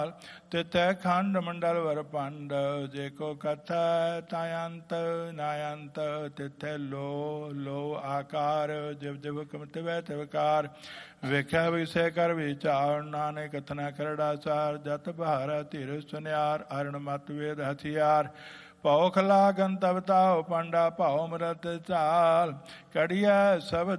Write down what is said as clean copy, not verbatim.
ਤਿਥੈ ਖੰਡ ਮੰਡਲ ਵਰ ਪੰਡ ਜੇ ਕੋ ਕਥੈ ਤਾਯੰਤ ਨਾਯੰਤ ਤਿਥੈ ਲੋ ਲੋ ਆਕਾਰ ਜਿਵ ਜਿਵ ਹੁਕਮ ਤਿਵੈ ਤਿਵਕਾਰ ਵੇਖਿਆ ਵਿਸੈ ਕਰ ਵਿਚਾਰ ਨਾਨਕ ਕਥਨਾ ਕਰੜਾਸਾਰ ਜਤ ਬਹਾਰਾ ਧੀਰ ਸੁਨਿਆਰ ਅਰਣ ਮਤ ਵੇਦ ਹਥਿਆਰ ਭਉ ਖਲਾ ਗੰਤਵ ਤਾਉ ਪਾਂਡਾ ਭਾਉ ਮਰਤ ਚਾਲ ਕੜੀਐ ਸਭ